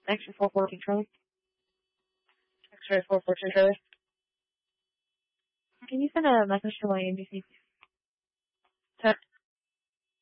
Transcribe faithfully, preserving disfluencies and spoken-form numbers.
X-ray four fourteen Charlie. X-ray four fourteen Charlie. Can you send a message to my N B C? Ten.